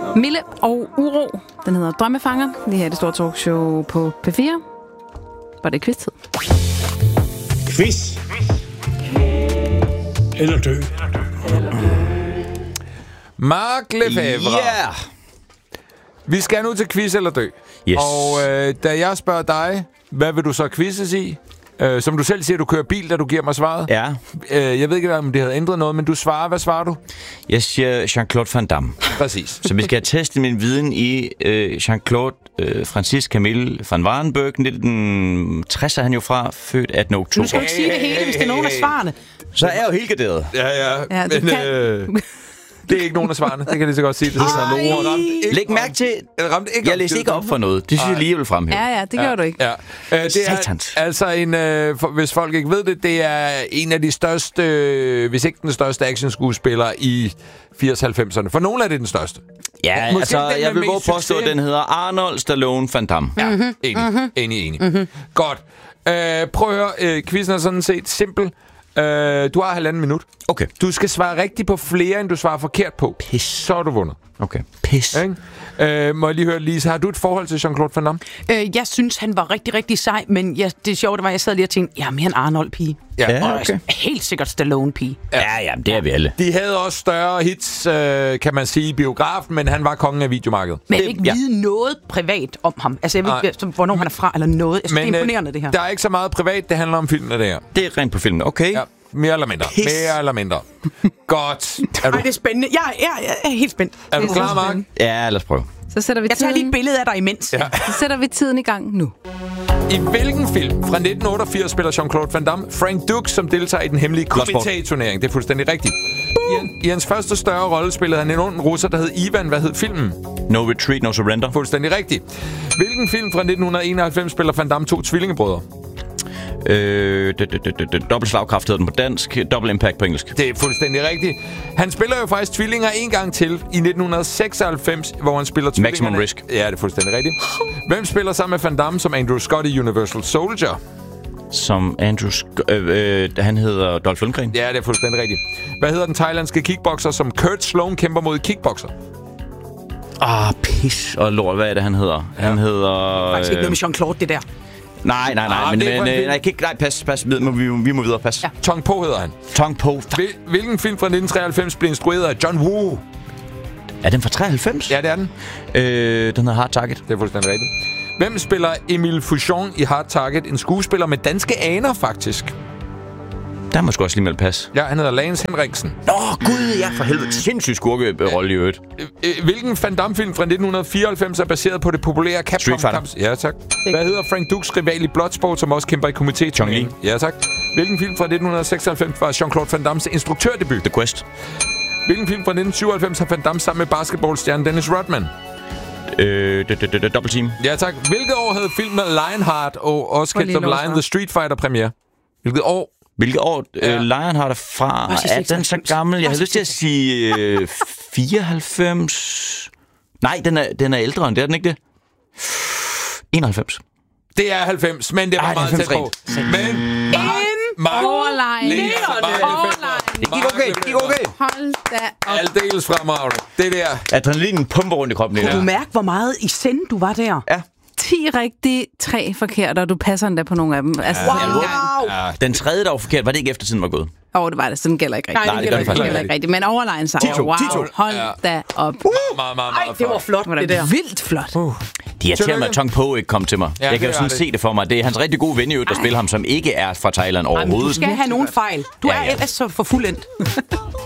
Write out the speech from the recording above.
Mille og Uro. Den hedder Drømmefanger. Det her er det store talkshow på P4. Var det quiz-tid? Quiz. Eller dø. Mark Lefebvre. Ja! Vi skal nu til quiz eller dø. Yes. Og da jeg spørger dig, hvad vil du så quizzes i? Som du selv siger, du kører bil, da du giver mig svaret. Ja. Jeg ved ikke, om det havde ændret noget, men du svarer. Hvad svarer du? Jeg siger Jean-Claude Van Damme. Præcis. Så vi skal have testet min viden i Jean-Claude Francis Camille van Warenberg. 1960 er han jo fra, født 18. oktober. Du skal ikke sige det hele, hvis det er nogen af svarene. Så er jeg jo helt garderet. Ja, Ja, men det er ikke nogen af svarene. Det kan jeg lige så godt sige. Det er Læg mærke til, jeg læste ikke op for noget. Det synes jeg lige, jeg vil fremhæve. Ja, det gjorde du ikke. Ja. Det Satans. er altså hvis folk ikke ved det, det er en af de største, hvis ikke den største actionskuespiller i 80-90'erne. For nogle er det den største. Ja, Måske altså, den jeg vil med våge mest påstå, at succes. den hedder Arnold Stallone Van Damme. Ja, enig. Godt. Prøv at høre, quizzen er sådan set simpel. Du har 1,5 minut. Okay. Du skal svare rigtigt på flere, end du svarer forkert på. Pis. Så er du vundet. Okay. Pis. Ikke? Må jeg lige høre, Lise, har du et forhold til Jean-Claude Van Damme? Jeg synes, han var rigtig, rigtig sej, men det sjove var, at jeg sad lige og tænkte, jamen, han er Arnold-pige. Ja, Og okay. helt sikkert Stallone-pige. Ja, det er vi alle. De havde også større hits, kan man sige, i biografen, men han var kongen af videomarkedet. Men jeg vil ikke vide noget privat om ham. Altså, jeg ved ikke, hvornår han er fra, eller noget. Altså, det er imponerende, det her. Der er ikke så meget privat, det handler om filmene, det her. Det er rent på filmen. Okay. Ja, mere eller mindre. Pis. Mere eller mindre. Godt. Ej, det er spændende. Jeg er helt spændt. Er du Det er klar, så Mark? spændende. Ja, lad os prøve. Så sætter vi Jeg tager lige et tiden, billede af dig imens. Ja. så sætter vi tiden i gang nu. I hvilken film fra 1988 spiller Jean-Claude Van Damme Frank Dux, som deltager i den hemmelige komitee-turnering? Det er fuldstændig rigtigt. I hans første større rolle spillede han en ond russer, der hed Ivan. Hvad hed filmen? No Retreat, No Surrender. Fuldstændig rigtigt. Hvilken film fra 1991 spiller Van Damme 2 tvillingebrødre? Dobbelt slagkraft hedder den på dansk. Double Impact på engelsk. Det er fuldstændig rigtigt. Han spiller jo faktisk tvillinger en gang til i 1996, hvor han spiller tvillingerne. Maximum Risk. Ja, det er fuldstændig rigtigt. Hvem spiller sammen med Van Damme som Andrew Scott i Universal Soldier? Som Andrew han hedder Dolph Lundgren. Ja, det er fuldstændig rigtigt. Hvad hedder den thailandske kickboxer, som Kurt Sloan kæmper mod kickboxer? Pis og lort. Hvad er det, han hedder? Ja. Han hedder... Faktisk ikke noget med Jean-Claude, det der. Nej. Men det er for en film. pas. Vi må videre, pas. Ja. Tong Po hedder han. Tong Po. Hvilken film fra 1993 blev instrueret af John Woo? Er den fra 93? Ja, det er den. Den hedder Hard Target. Det er fuldstændig rigtigt. Hvem spiller Emil Fouchon i Hard Target? En skuespiller med danske aner, faktisk. Der må sgu også lige melde pas. Ja, han hedder Lance Henriksen. Nå, gud, ja, for helvede. Sindssygt skurkerolle i øvrigt. Hvilken Van Damme-film fra 1994 er baseret på det populære Capcom? Street Fighter. Ja, tak. Hvad hedder Frank Dux rival i Bloodsport, som også kæmper i komité? Chong Li. Ja, tak. Hvilken film fra 1996 var Jean-Claude Van Dammes instruktørdebut? The Quest. Hvilken film fra 1997 har Van Damme sammen med basketballstjernen Dennis Rodman? Double Team. Ja, tak. Hvilket år havde filmen Lionheart og også kendt som Lion the Street Fighter premiere? Hvilket år? Hvilket år Lionheart er fra? Er den så gammel? Jeg har lyst til at sige 94. Nej, den er ældre end det, er den ikke det? 91. Det er 90, men det var meget tæt på. Men Overlegen. Det gik okay. Hold da op. aldeles fremragende. Det der. Adrenalinen pumper rundt i kroppen. Kunne du mærke, hvor meget i send du var der? Ja. 10 rigtige, 3 forkerte, og du passer endda på nogle af dem. Altså, Ja. Den tredje, der var forkert, var det ikke efter tiden var gået? det var det. Sådan gælder ikke rigtigt. Nej, det gør det faktisk gælder ikke rigtigt. Men overlegen sejr. 10-2. Wow, hold da op. Ej, det var flot, det der. Vildt flot. De irriterer mig, at Tong Po ikke kom til mig. Ja, Jeg kan jo det sådan er det. se det for mig. Det er hans rigtig gode ven, der spiller ham, som ikke er fra Thailand Ej, men du overhovedet. skal have nogen fejl. Du er Ja. ellers så for fuldendt.